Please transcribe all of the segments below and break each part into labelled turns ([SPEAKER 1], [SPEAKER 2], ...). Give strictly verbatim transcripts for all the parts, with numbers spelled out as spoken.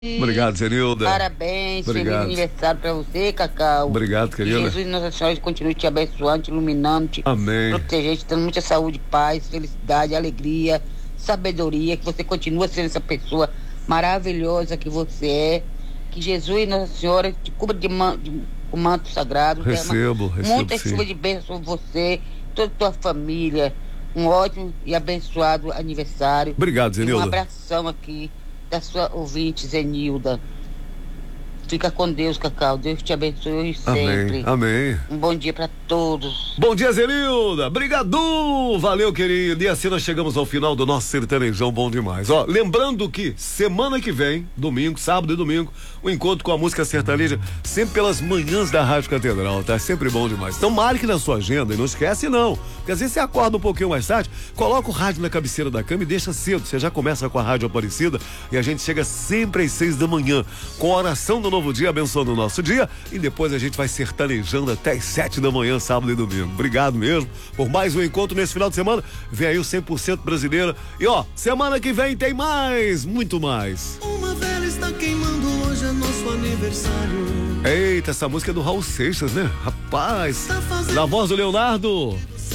[SPEAKER 1] Obrigado, Zenilda.
[SPEAKER 2] Parabéns,
[SPEAKER 1] Obrigado.
[SPEAKER 2] Feliz aniversário pra você, Cacau.
[SPEAKER 1] Obrigado, querida.
[SPEAKER 2] Que Jesus Nossa Senhora continue te abençoando, te iluminando, te
[SPEAKER 1] Amém.
[SPEAKER 2] protegendo, te dando muita saúde, paz, felicidade, alegria, sabedoria, que você continue sendo essa pessoa maravilhosa que você é. Que Jesus Nossa Senhora te cubra de, man, de um manto sagrado.
[SPEAKER 1] Recebo, recebo
[SPEAKER 2] muita
[SPEAKER 1] sim.
[SPEAKER 2] chuva de bênção sobre você, toda a tua família. Um ótimo e abençoado aniversário.
[SPEAKER 1] Obrigado, Zenilda.
[SPEAKER 2] E um abração aqui da sua ouvinte, Zenilda. Fica com Deus, Cacau. Deus te abençoe sempre.
[SPEAKER 1] Amém, amém.
[SPEAKER 2] Um bom dia para todos.
[SPEAKER 1] Bom dia, Zenilda. Obrigado. Valeu, querido. E assim nós chegamos ao final do nosso sertanejão bom demais. Ó, lembrando que semana que vem, domingo, sábado e domingo, o encontro com a música sertaneja, sempre pelas manhãs da Rádio Catedral, tá? Sempre bom demais. Então marque na sua agenda e não esquece não, porque às vezes você acorda um pouquinho mais tarde, coloca o rádio na cabeceira da cama e deixa cedo. Você já começa com a Rádio Aparecida e a gente chega sempre às seis da manhã com a oração do novo dia, abençoando o nosso dia, e depois a gente vai sertanejando até às sete da manhã, sábado e domingo. Obrigado mesmo por mais um encontro nesse final de semana. Vem aí o cem por cento brasileiro. E ó, semana que vem tem mais, muito mais.
[SPEAKER 3] Uma vela está queimando, hoje é nosso aniversário.
[SPEAKER 1] Eita, essa música é do Raul Seixas, né? Rapaz, na voz do Leonardo.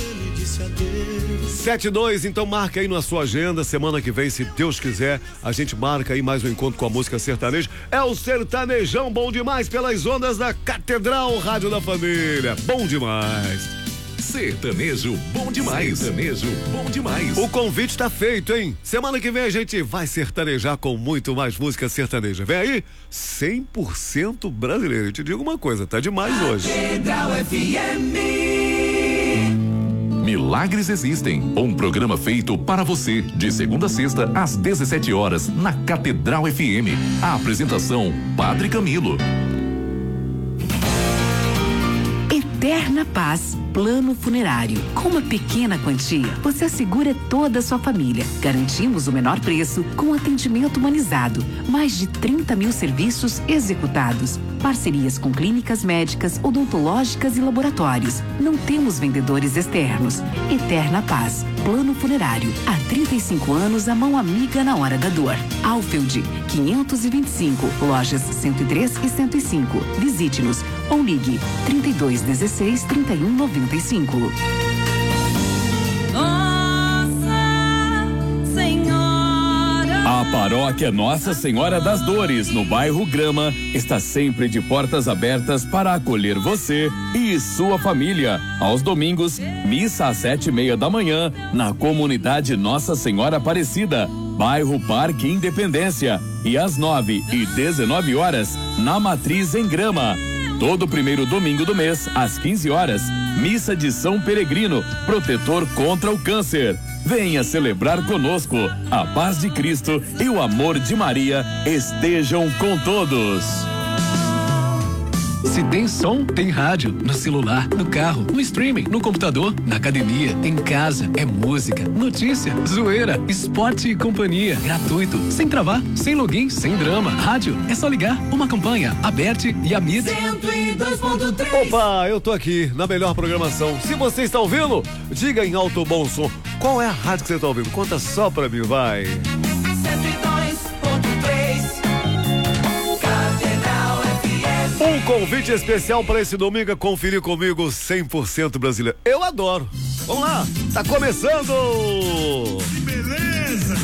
[SPEAKER 1] sete e dois, então marca aí na sua agenda. Semana que vem, se Deus quiser, a gente marca aí mais um encontro com a música sertaneja. É o sertanejão bom demais pelas ondas da Catedral Rádio da Família. Bom demais.
[SPEAKER 4] Sertanejo bom demais. Sertanejo bom demais.
[SPEAKER 1] O convite tá feito, hein? Semana que vem a gente vai sertanejar com muito mais música sertaneja. Vem aí, cem por cento brasileiro. Eu te digo uma coisa, tá demais hoje.
[SPEAKER 4] Catedral F M. Milagres Existem, um programa feito para você, de segunda a sexta, às dezessete horas, na Catedral F M. A apresentação, Padre Camilo.
[SPEAKER 5] Eterna Paz, plano funerário. Com uma pequena quantia, você assegura toda a sua família. Garantimos o menor preço, com atendimento humanizado. Mais de trinta mil serviços executados. Parcerias com clínicas médicas, odontológicas e laboratórios. Não temos vendedores externos. Eterna Paz, plano funerário. Há trinta e cinco anos, a mão amiga na hora da dor. Alfeld, quinhentos e vinte e cinco, lojas cento e três e cento e cinco. Visite-nos ou ligue trinta e dois, dezesseis, trinta e um, noventa e cinco.
[SPEAKER 6] A paróquia Nossa Senhora das Dores, no bairro Grama, está sempre de portas abertas para acolher você e sua família. Aos domingos, missa às sete e meia da manhã, na comunidade Nossa Senhora Aparecida, bairro Parque Independência, e às nove e dezenove horas, na Matriz em Grama. Todo primeiro domingo do mês, às quinze horas, missa de São Peregrino, protetor contra o câncer. Venha celebrar conosco. A paz de Cristo e o amor de Maria estejam com todos.
[SPEAKER 7] Se tem som, tem rádio. No celular, no carro, no streaming, no computador, na academia, em casa. É música, notícia, zoeira, esporte e companhia. Gratuito, sem travar, sem login, sem drama. Rádio, é só ligar. Uma campanha, Aberte e Amida.
[SPEAKER 3] cento e dois ponto três.
[SPEAKER 1] Opa, eu tô aqui na melhor programação. Se você está ouvindo, diga em alto bom som. Qual é a rádio que você está ouvindo? Conta só pra mim, vai.
[SPEAKER 3] cento e dois ponto três. Catedral F M.
[SPEAKER 1] Um convite especial para esse domingo é conferir comigo cem por cento brasileiro. Eu adoro. Vamos lá, tá começando.
[SPEAKER 3] Que beleza.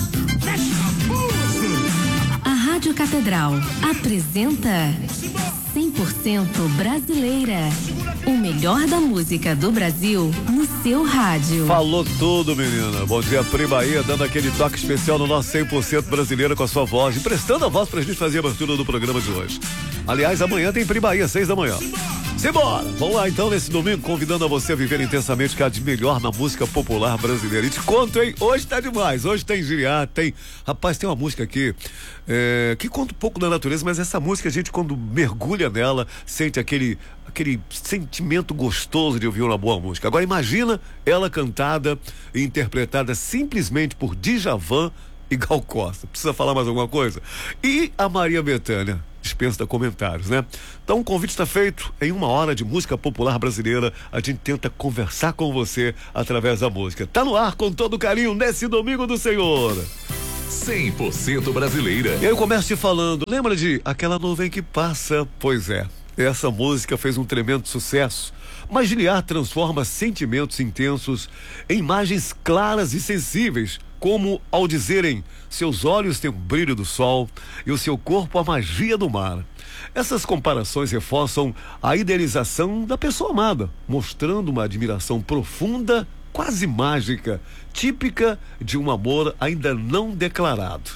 [SPEAKER 8] A Rádio Catedral apresenta cem por cento brasileira. O melhor da música do Brasil no seu rádio.
[SPEAKER 1] Falou tudo, menina. Bom dia, Pri Bahia, dando aquele toque especial no nosso cem por cento brasileiro com a sua voz, emprestando a voz pra gente fazer a abertura do programa de hoje. Aliás, amanhã tem Pri Bahia, seis da manhã. Simbora! Vamos lá então nesse domingo, convidando a você a viver intensamente o que há de melhor na música popular brasileira. E te conto, hein? Hoje tá demais. Hoje tem giriá, tem... Rapaz, tem uma música aqui é, que conta um pouco da natureza, mas essa música a gente, quando mergulha nela, sente aquele, aquele sentimento gostoso de ouvir uma boa música. Agora imagina ela cantada e interpretada simplesmente por Djavan e Gal Costa. Precisa falar mais alguma coisa? E a Maria Bethânia? Dispensa comentários, né? Então o convite está feito. Em uma hora de música popular brasileira, a gente tenta conversar com você através da música. Tá no ar com todo carinho nesse domingo do Senhor.
[SPEAKER 4] cem por cento brasileira.
[SPEAKER 1] E aí eu começo te falando, lembra de Aquela Nuvem que Passa? Pois é, essa música fez um tremendo sucesso, mas Giliard transforma sentimentos intensos em imagens claras e sensíveis, como ao dizerem: seus olhos têm o brilho do sol e o seu corpo a magia do mar. Essas comparações reforçam a idealização da pessoa amada, mostrando uma admiração profunda, quase mágica, típica de um amor ainda não declarado.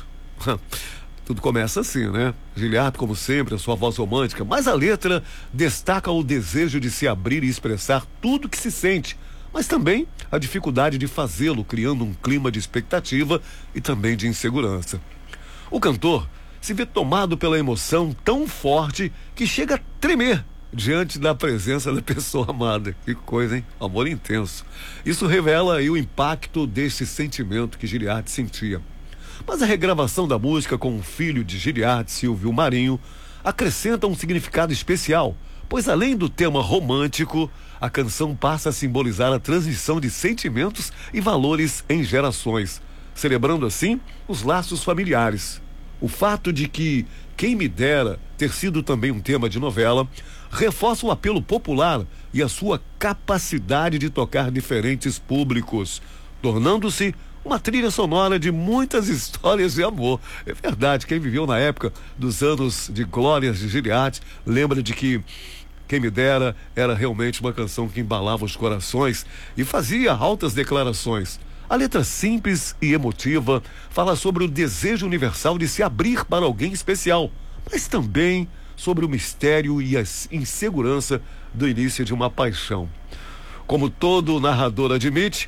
[SPEAKER 1] Tudo começa assim, né? Giliard, como sempre, a sua voz romântica, mas a letra destaca o desejo de se abrir e expressar tudo que se sente, mas também a dificuldade de fazê-lo, criando um clima de expectativa e também de insegurança. O cantor se vê tomado pela emoção tão forte que chega a tremer diante da presença da pessoa amada. Que coisa, hein? Amor intenso. Isso revela aí o impacto desse sentimento que Giliard sentia. Mas a regravação da música com o filho de Giliard, Silvio Marinho, acrescenta um significado especial, pois além do tema romântico, a canção passa a simbolizar a transmissão de sentimentos e valores em gerações, celebrando assim os laços familiares. O fato de que Quem Me Dera ter sido também um tema de novela reforça o apelo popular e a sua capacidade de tocar diferentes públicos, tornando-se uma trilha sonora de muitas histórias de amor. É verdade, quem viveu na época dos anos de glórias de Giliard lembra de que Quem Me Dera era realmente uma canção que embalava os corações e fazia altas declarações. A letra simples e emotiva fala sobre o desejo universal de se abrir para alguém especial, mas também sobre o mistério e a insegurança do início de uma paixão. Como todo narrador admite,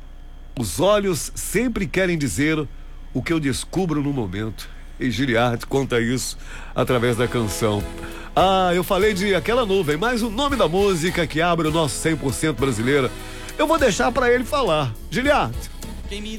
[SPEAKER 1] os olhos sempre querem dizer o que eu descubro no momento. E Giliard conta isso através da canção. Ah, eu falei de Aquela Nuvem, mas o nome da música que abre o nosso cem por cento brasileira, eu vou deixar para ele falar. Giliard.
[SPEAKER 3] Quem me